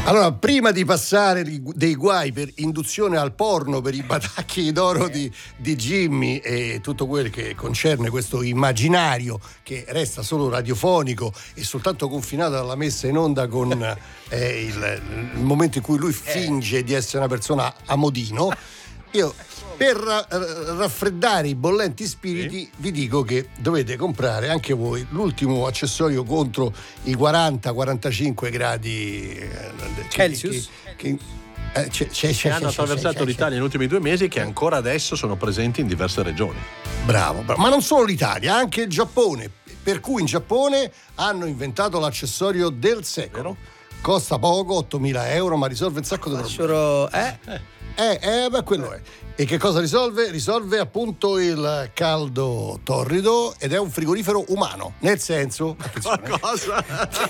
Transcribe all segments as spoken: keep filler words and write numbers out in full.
Allora, prima di passare dei guai per induzione al porno per i batacchi d'oro di, di Jimmy e tutto quel che concerne questo immaginario che resta solo radiofonico e soltanto confinato alla messa in onda con eh, il, il momento in cui lui finge di essere una persona a modino, io per uh, raffreddare i bollenti spiriti sì. vi dico che dovete comprare anche voi l'ultimo accessorio contro i quaranta quarantacinque gradi eh, Celsius che, che, eh, c'è, c'è, che hanno c'è, attraversato c'è, l'Italia c'è. negli ultimi due mesi, che ancora adesso sono presenti in diverse regioni. Bravo, bravo, ma non solo l'Italia, anche il Giappone, per cui in Giappone hanno inventato l'accessorio del secolo. Costa poco, ottomila euro, ma risolve un sacco di problemi. Eh? Eh, eh, beh, quello è. E che cosa risolve? Risolve appunto il caldo torrido ed è un frigorifero umano, nel senso... Cosa?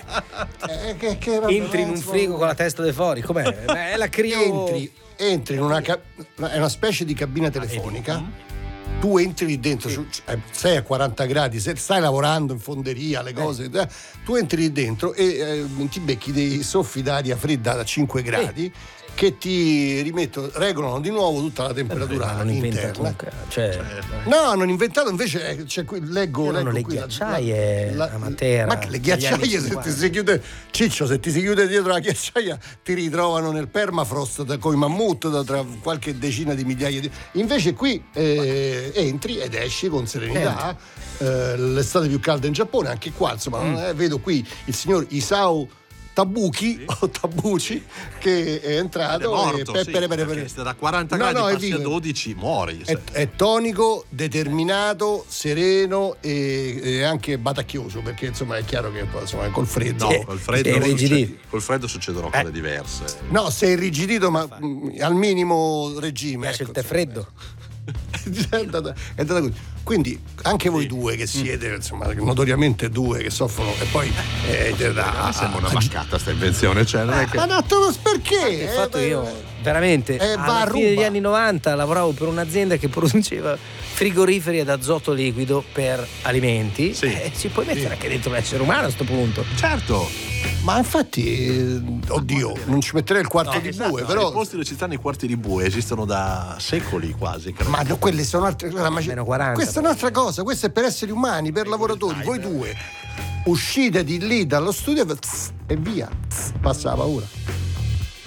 eh, che, che entri in un frigo con la testa di fuori, com'è? È la crio... Entri, entri in una, ca- è una specie di cabina telefonica. Tu entri lì dentro, sei a quaranta gradi, stai lavorando in fonderia, le cose, eh. tu entri lì dentro e eh, ti becchi dei soffi d'aria fredda da cinque gradi eh. che ti rimettono, regolano di nuovo tutta la temperatura non interna. Cioè, no, hanno inventato invece, c'è qui, leggo, leggo le qui ghiacciaie la, a Matera. Ma le ghiacciaie, se ti si chiude, Ciccio, se ti si chiude dietro la ghiacciaia ti ritrovano nel permafrost da, coi mammut da, tra qualche decina di migliaia di... Invece qui eh, entri ed esci con serenità. Eh, l'estate più calda in Giappone, anche qua insomma mm. eh, vedo qui il signor Isao Tabuki sì. o Tabuchi che è entrato è morto, e sì, per, per, per, da quaranta no, gradi no, passi a dodici muori. È, è tonico, determinato, sereno e, e anche batacchioso, perché insomma è chiaro che insomma col freddo no, col freddo, succede, col freddo succedono cose eh. diverse. No, sei irrigidito ma mh, al minimo regime. Piace ecco, il tè freddo. è andata, è andata così. Quindi anche voi due che siete insomma notoriamente due che soffrono e poi eh, da, sembra una vaccata sta invenzione, cioè non è che... ma no, perché? Il fatto eh, io veramente eh, alla fine degli anni novanta lavoravo per un'azienda che produceva frigoriferi ad azoto liquido per alimenti sì. eh, si può mettere sì. anche dentro l'essere umano a sto punto. Certo. Ma infatti, oddio, non ci metterei il quarto no, di esatto, bue, no, però. I posti dove ci stanno i quarti di bue esistono da secoli quasi. Credo. Ma no, quelle sono altre cose. Meno quaranta. Questa è un'altra cosa, questo è per esseri umani, per lavoratori. Voi due uscite di lì dallo studio e via, passa la paura.